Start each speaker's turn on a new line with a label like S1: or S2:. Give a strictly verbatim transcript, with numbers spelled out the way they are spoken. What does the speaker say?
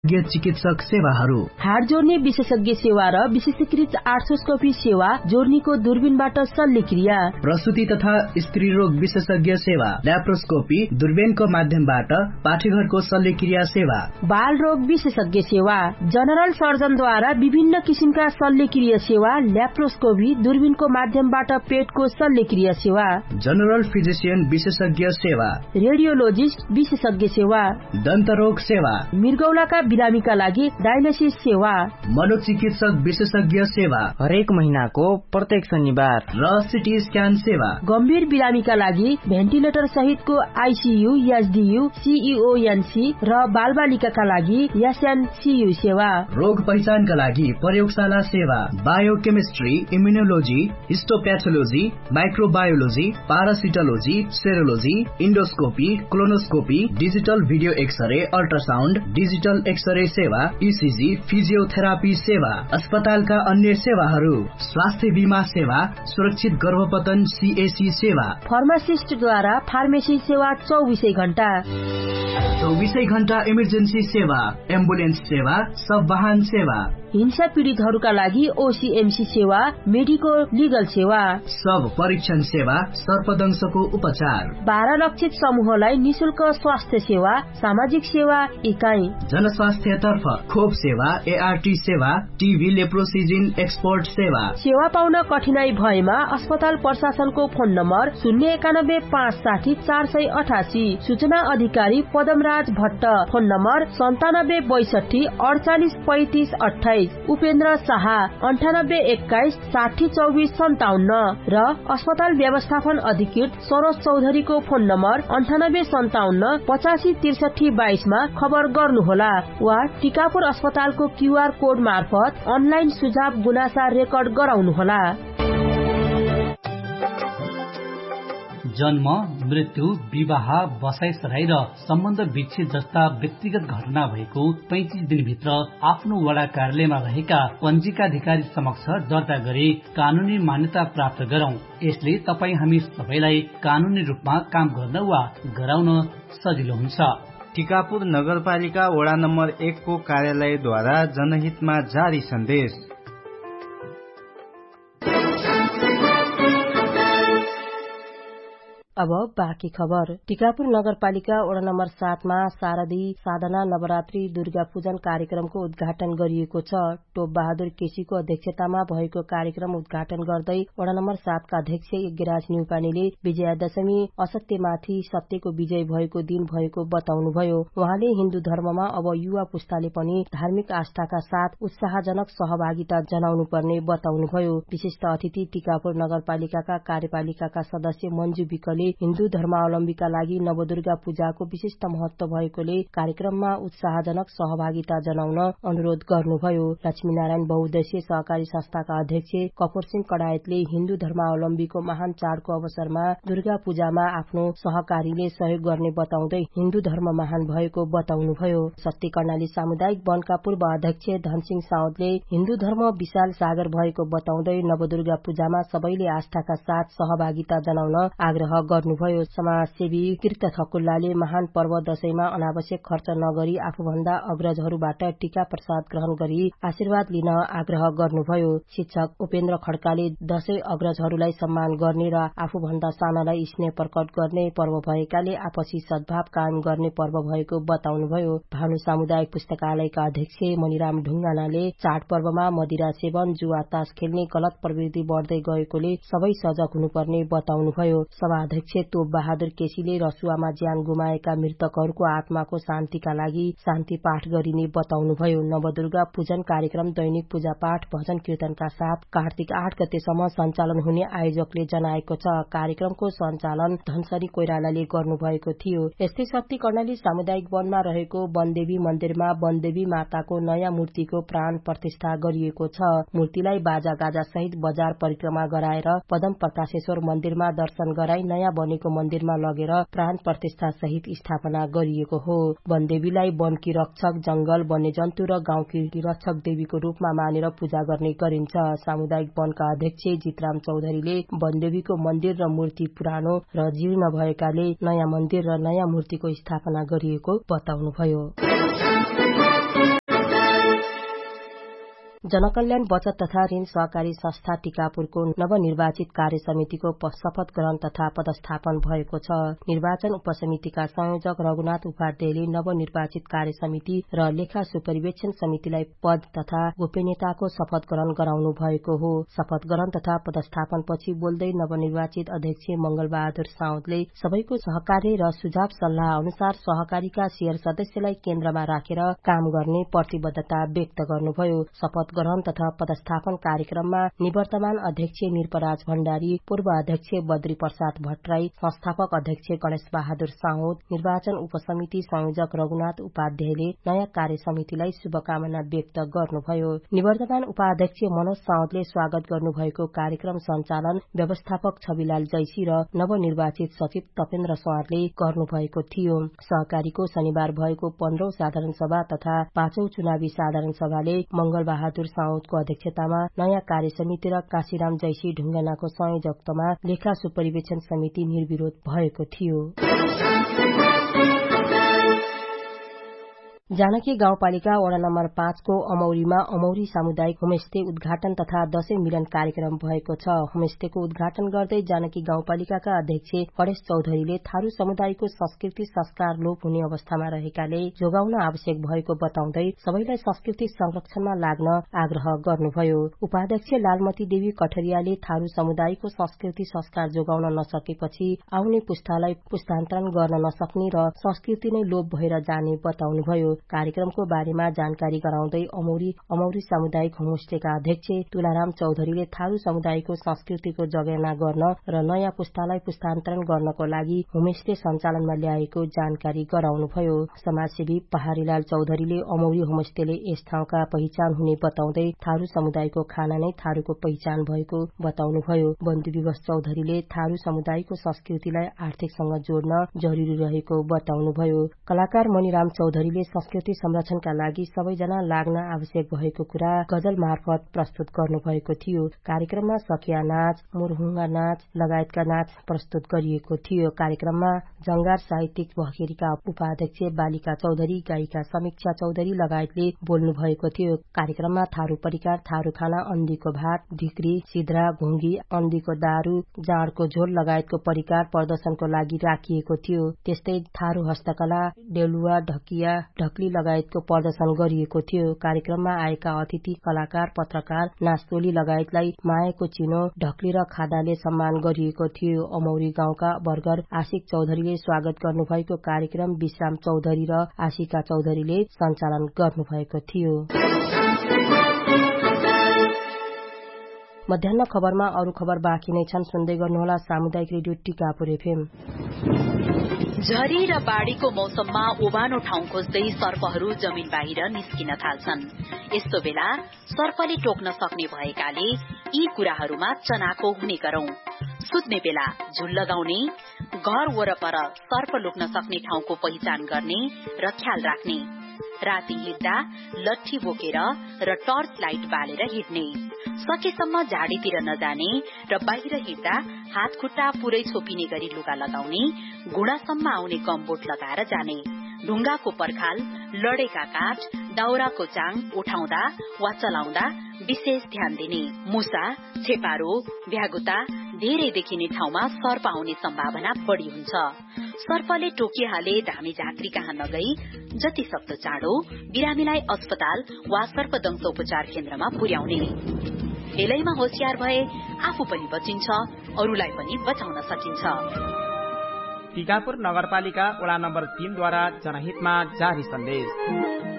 S1: चिकित्सक सेवाहरू,
S2: हाड जोड्ने विशेषज्ञ सेवा र विशेषीकृत आर्थ्रोस्कोपी सेवा, जोर्नीको दूरबीनबाट शल्यक्रिया,
S1: प्रसुति तथा स्त्री रोग विशेषज्ञ सेवा, ल्याप्रोस्कोपी, दूरबीनको माध्यमबाट पाठेघरको शल्यक्रिया सेवा,
S2: बाल रोग विशेषज्ञ सेवा, जनरल सर्जनद्वारा विभिन्न किसिमका शल्यक्रिया सेवा, ल्याप्रोस्कोपी, दूरबीनको माध्यमबाट पेटको शल्यक्रिया सेवा,
S1: जनरल फिजिशियन विशेषज्ञ सेवा,
S2: रेडियोलोजिस्ट विशेषज्ञ सेवा,
S1: दन्तरोग सेवा,
S2: मृगौलाका बिरामीका लागि डायलिसिस सेवा,
S1: मनोचिकित्सक विशेषज्ञ सेवा,
S3: हरेक महिनाको प्रत्येक शनिबार,
S1: र सिटी स्क्यान सेवा,
S2: गम्भीर बिरामीका लागि भेन्टिलेटर सहितको आईसीयू, एसडीयू, सीईओएनसी र बालबालिकाका लागि एसएनसीयू सेवा,
S1: रोग पहिचानका लागि प्रयोगशाला सेवा, biochemistry, immunology, हिस्टोप्याथोलोजी, microbiology, पारासिटोलोजी, सेरोलोजी, endoscopy, colonoscopy, digital video x-ray, ultrasound, digital x-ray सेवा, ईसीजी, फिजियोथेरापी सेवा, अस्पतालका अन्य सेवाहरू, स्वास्थ्य बीमा सेवा, सुरक्षित गर्भपतन सीएसी सेवा,
S2: फार्मासिस्टद्वारा फार्मेसी सेवा चौबीसै घण्टा,
S1: चौबीसै घण्टा इमर्जेन्सी सेवा, एम्बुलेन्स सेवा, सब वाहन सेवा,
S2: हिंसा पीडितहरूका लागि ओसीएमसी सेवा, मेडिको लिगल सेवा,
S1: सब परीक्षण सेवा, सर्पदंशको उपचार,
S2: बाह्र लक्षित समूहलाई निशुल्क स्वास्थ्य सेवा, सामाजिक सेवा इकाइ,
S1: जनस्वास्थ्य तर्फ खोप सेवा, एआरटी सेवा, टीबी लेप्रोसिजिन एक्सपोर्ट सेवा।
S2: सेवा पाउन कठिनाई भएमा अस्पताल प्रशासनको फोन नम्बर शून्य एकानब्बे पाँच साठी चार सय अठासी, सूचना अधिकारी पदमराज भट्ट, फोन नम्बर सन्तानब्बे बैसठी अडचालिस पैंतिस अठाइस, उपेन्द्र शाह अन्ठानब्बे एक्काइस साठी चौबिस सन्ताउन्न र अस्पताल व्यवस्थापन अधिकृत सरोज चौधरीको फोन नम्बर अन्ठानब्बे सन्ताउन्न पचासी त्रिसठी बाइसमा खबर गर्नुहोला वा टिकापुर अस्पतालको क्यूआर कोड मार्फत अनलाइन सुझाव गुनासा रेकर्ड गराउनुहोला।
S4: जन्म, मृत्यु, विवाह, बसाइसराई र सम्बन्ध विच्छेद जस्ता व्यक्तिगत घटना भएको पैंतिस दिनभित्र आफ्नो वडा कार्यालयमा रहेका पञ्जीकाधिकारी समक्ष दर्ता गरी कानूनी मान्यता प्राप्त गरौं। यसले तपाई हामी सबैलाई कानूनी रूपमा काम गर्न वा गराउन सजिलो हुन्छ।
S5: टिकापुर नगरपालिका वडा नम्बर एक को कार्यालयद्वारा जनहितमा जारी सन्देश।
S2: अब बाँकी खबर। टिकापुर नगरपालिका वडा नम्बर सातमा शारदी साधना नवरात्रि दुर्गा पूजन कार्यक्रमको उद्घाटन गरिएको छ। टोप बहादुर केसीको अध्यक्षतामा भएको कार्यक्रम उद्घाटन गर्दै वडा नम्बर सातका अध्यक्ष यज्ञराज न्युपानेले विजयादशमी असत्यमाथि सत्यको विजय भएको दिन भएको बताउनुभयो। उहाँले हिन्दू धर्ममा अब युवा पुस्ताले पनि धार्मिक आस्थाका साथ उत्साहजनक सहभागिता जनाउनु पर्ने बताउनुभयो। विशिष्ट अतिथि टिकापुर नगरपालिकाका कार्यपालिकाका सदस्य मञ्जु विकले हिन्दू धर्मावलम्बीका लागि नवदुर्गा पूजाको विशिष्ट महत्व भएकोले कार्यक्रममा उत्साहजनक सहभागिता जनाउन अनुरोध गर्नुभयो। लक्ष्मीनारायण बहुउद्देश्य सहकारी संस्थाका अध्यक्ष कपूर सिंह कडायतले हिन्दू धर्मावलम्बीको महान चाडको अवसरमा दुर्गा पूजामा आफ्नो सहकारीले सहयोग गर्ने बताउँदै हिन्दू धर्म महान भएको बताउनुभयो। सत्य कर्णाली सामुदायिक वनका पूर्व अध्यक्ष धनसिंह साउदले हिन्दू धर्म विशाल सागर भएको बताउँदै नवदुर्गा पूजामा सबैले आस्थाका साथ सहभागिता जनाउन आग्रह गर्नुभयो। समाजसेवी कृत ठकुल्लाले महान पर्व दशैंमा अनावश्यक खर्च नगरी आफूभन्दा अग्रजहरूबाट टीका प्रसाद ग्रहण गरी आशीर्वाद लिन आग्रह गर्नुभयो। शिक्षक उपेन्द्र खड्काले दशैं अग्रजहरूलाई सम्मान गर्ने र आफूभन्दा सानालाई स्नेह प्रकट गर्ने पर्व भएकाले आपसी सद्भाव कायम गर्ने पर्व भएको बताउनुभयो। भानु सामुदायिक पुस्तकालयका अध्यक्ष मणिराम ढुङ्गानाले चाडपर्वमा मदिरा सेवन जुवा तास खेल्ने गलत प्रवृत्ति बढ्दै गएकोले सबै सजग हुनुपर्ने बताउनुभयो। सभाध्यक्ष तोप बहादुर केसीले रसुवामा ज्यान गुमाएका मृतकहरूको आत्माको शान्तिका लागि शान्ति पाठ गरिने बताउनुभयो। नवदुर्गा पूजन कार्यक्रम दैनिक पूजा पाठ भजन कीर्तनका साथ कार्तिक आठ गतेसम्म सञ्चालन हुने आयोजकले जनाएको छ। कार्यक्रमको सञ्चालन धनसरी कोइरालाले गर्नुभएको थियो। यस्तै शक्ति कर्णाली सामुदायिक वनमा रहेको वनदेवी मन्दिरमा वनदेवी माताको नयाँ मूर्तिको प्राण प्रतिष्ठा गरिएको छ। मूर्तिलाई बाजा गाजा सहित बजार परिक्रमा गराएर पदम प्रकाशेश्वर मन्दिरमा दर्शन गराई नयाँ बनेको मन्दिरमा लगेर प्राण प्रतिष्ठा सहित स्थापना गरिएको हो। वनदेवीलाई वनकी रक्षक, जंगल, वन्यजन्तु र गाउँकी रक्षक देवीको रूपमा मानेर पूजा गर्ने गरिन्छ। सामुदायिक वनका अध्यक्ष जितराम चौधरीले वनदेवीको मन्दिर र मूर्ति पुरानो र जीर्ण भएकाले नयाँ मन्दिर र नयाँ मूर्तिको स्थापना गरिएको बताउनुभयो। जनकल्याण बचत तथा ऋण सहकारी संस्था टिकापुरको नवनिर्वाचित कार्य समितिको शपथ ग्रहण तथा पदस्थापन भएको छ। निर्वाचन उपसमितिका संयोजक रघुनाथ उपाध्यायले नवनिर्वाचित कार्य समिति र लेखा सुपरिवेक्षण समितिलाई पद तथा गोपनीयताको शपथ ग्रहण गराउनु भएको हो। शपथ ग्रहण तथा पदस्थापन पछि बोल्दै नवनिर्वाचित अध्यक्ष मंगल बहादुर साउदले सबैको सहकार्य र सुझाव सल्लाह अनुसार सहकारीका शेयर सदस्यलाई केन्द्रमा राखेर काम गर्ने प्रतिबद्धता व्यक्त गर्नुभयो। शपथ ग्रहण तथा पदस्थापन कार्यक्रममा निवर्तमान अध्यक्ष निरपराज भण्डारी, पूर्व अध्यक्ष बद्री प्रसाद भट्टराई, संस्थापक अध्यक्ष गणेश बहादुर साउद, निर्वाचन उपसमिति संयोजक रघुनाथ उपाध्यायले नयाँ कार्य समितिलाई शुभकामना व्यक्त गर्नुभयो। निवर्तमान उपाध्यक्ष मनोज साउदले स्वागत गर्नुभएको कार्यक्रम सञ्चालन व्यवस्थापक छविलाल जैसी र नवनिर्वाचित सचिव तपेन्द्र सवारले गर्नुभएको थियो। सहकारीको शनिबार भएको पन्ध्रौं साधारण सभा तथा पाँचौं चुनावी साधारण सभाले मंगल बहादुर साउदको अध्यक्षतामा नयाँ कार्य समिति र काशीराम जैसी ढुङ्गानाको संयोजकत्वमा लेखा सुपरिवेक्षण समिति निर्विरोध भएको थियो। जानकी गाउँपालिका वडा नम्बर पाँचको अमौरीमा अमौरी सामुदायिक होमस्टे उद्घाटन तथा दशैं मिलन कार्यक्रम भएको छ। होमस्टेको उद्घाटन गर्दै जानकी गाउँपालिकाका अध्यक्ष गणेश चौधरीले थारू समुदायको संस्कृति संस्कार लोप हुने अवस्थामा रहेकाले जोगाउन आवश्यक भएको बताउँदै सबैलाई संस्कृति संरक्षणमा लाग्न आग्रह गर्नुभयो। उपाध्यक्ष लालमती देवी कठरियाले थारू समुदायको संस्कृति संस्कार जोगाउन नसकेपछि आउने पुस्तालाई पुस्तान्तरण गर्न नसक्ने र संस्कृति नै लोप भएर जाने बताउनुभयो। कार्यक्रमको बारेमा जानकारी गराउँदै अमौरी अमौरी सामुदायिक होमस्टेका अध्यक्ष तुलाराम चौधरीले थारू समुदायको संस्कृतिको जगेर्ना गर्न र नयाँ पुस्तालाई पुस्तान्तरण गर्नको लागि होमस्टे सञ्चालनमा ल्याएको जानकारी गराउनुभयो। समाजसेवी पहाड़ीलाल चौधरीले अमौरी होमस्टेले यस ठाउँका पहिचान हुने बताउँदै थारू समुदायको खाना नै थारूको पहिचान भएको बताउनुभयो। बन्धु विवश चौधरीले थारू समुदायको संस्कृतिलाई आर्थिकसँग जोड्न जरुरी रहेको बताउनुभयो। कलाकार मणिराम चौधरीले संस्कृति संरक्षणका लागि सबैजना लाग्न आवश्यक भएको कुरा गजल मार्फत प्रस्तुत गर्नुभएको थियो। कार्यक्रममा सखिया नाच, मुरहुङ्गा नाच लगायतका नाच प्रस्तुत गरिएको थियो। कार्यक्रममा जंगार साहित्यिक भखेरीका उपाध्यक्ष बालिका चौधरी, गायिका समीक्षा चौधरी लगायतले बोल्नु भएको थियो। कार्यक्रममा थारू परिकार, थारू खाना, अन्धीको भात, ढिक्री, सिद्रा, घुङ्गी, अन्धीको दारू, जाँडको झोल लगायतको परिकार प्रदर्शनको लागि राखिएको थियो। त्यस्तै थारू हस्तकला, डेलुवा, ढकिया, ढक्ली लगायतको प्रदर्शन गरिएको थियो। कार्यक्रममा आएका अतिथि कलाकार, पत्रकार, नाचतोली लगायतलाई मायाको चिनो, ढक्ली र खादाले सम्मान गरिएको थियो। अमौरी गाउँका बर्गर आशिक चौधरीले स्वागत गर्नुभएको कार्यक्रम विश्राम चौधरी र आशिका चौधरीले सञ्चालन गर्नुभएको थियो। मध्याह्न खबरमा अरू खबर बाँकी नै छन्, सुन्दै गर्नुहोला सामुदायिक रेडियो टिकापुर एफएम।
S6: झरी र बाढ़ीको मौसममा ओबानो ठाउँ खोज्दै सर्पहरू जमिन बाहिर निस्किन थाल्छन्। यस्तो बेला सर्पले टोक्न सक्ने भएकाले यी कुराहरूमा चनाखो हुने गरौं। सुत्ने बेला झुल लगाउने, घर वरपर सर्प लुक्न सक्ने ठाउँको पहिचान गर्ने र ख्याल राख्ने। राति हिँड्दा लट्ठी बोकेर र टर्च लाइट बालेर हिँड्ने। सकेसम्म झाडीतिर नजाने र बाहिर हिँड्दा हात खुट्टा पुरै छोपिने गरी लुगा लगाउने, घुँडासम्म आउने गमबोट लगाएर जाने। ढुङ्गाको पर्खाल, लडेका काठ, दाउराको चाङ उठाउँदा वा चलाउँदा विशेष ध्यान दिने। मुसा, छेपारो, भ्यागुता धेरै देखिने ठाउँमा सर्प आउने सम्भावना बढ़ी हुन्छ। सर्पले टोकिहाले धामी झाँक्री कहाँ नगई जति सक्दो चाँडो बिरामीलाई अस्पताल वा सर्पदंश उपचार केन्द्रमा पुर्याउने। बेलैमा होशियार भए आफू पनि बचिन्छ, अरूलाई पनि बचाउन सकिन्छ।
S3: टिकापुर नगरपालिका वडा नम्बर तीनद्वारा जनहितमा जारी सन्देश।